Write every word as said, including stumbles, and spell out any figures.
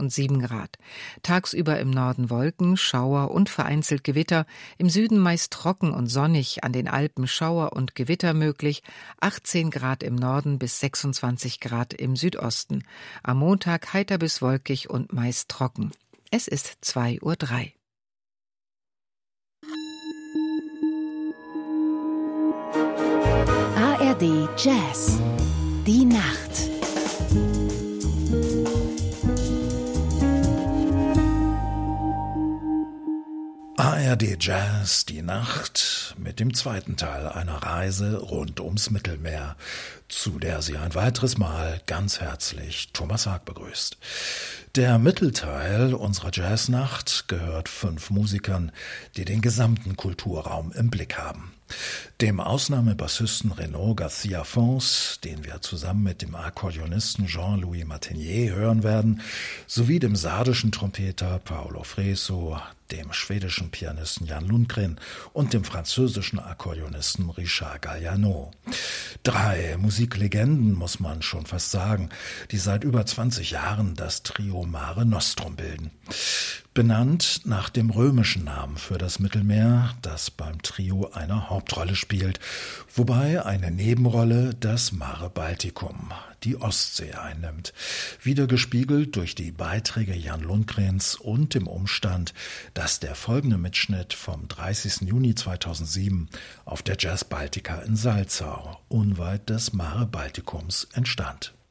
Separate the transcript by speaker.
Speaker 1: und sieben Grad. Tagsüber im Norden Wolken, Schauer und vereinzelt Gewitter, im Süden meist trocken und sonnig, an den Alpen Schauer und Gewitter möglich, achtzehn Grad im Norden bis sechsundzwanzig Grad im Südosten. Am Montag heiter bis wolkig und meist trocken. Es ist zwei Uhr drei.
Speaker 2: A R D Jazz. Die Nacht.
Speaker 3: A R D Jazz, die Nacht, mit dem zweiten Teil einer Reise rund ums Mittelmeer, zu der Sie ein weiteres Mal ganz herzlich Thomas Haag begrüßt. Der Mittelteil unserer Jazznacht gehört fünf Musikern, die den gesamten Kulturraum im Blick haben. Dem Ausnahmebassisten Renaud Garcia-Fons, den wir zusammen mit dem Akkordeonisten Jean-Louis Martinier hören werden, sowie dem sardischen Trompeter Paolo Freso, dem schwedischen Pianisten Jan Lundgren und dem französischen Akkordeonisten Richard Galliano. Drei Musiklegenden, muss man schon fast sagen, die seit über zwanzig Jahren das Trio Mare Nostrum bilden. Benannt nach dem römischen Namen für das Mittelmeer, das beim Trio eine Hauptrolle spielt, wobei eine Nebenrolle das Mare Balticum, die Ostsee, einnimmt, wieder gespiegelt durch die Beiträge Jan Lundgrens und dem Umstand, dass der folgende Mitschnitt vom dreißigsten Juni zweitausendsieben auf der Jazz Baltica in Salzau, unweit des Mare Balticums, entstand.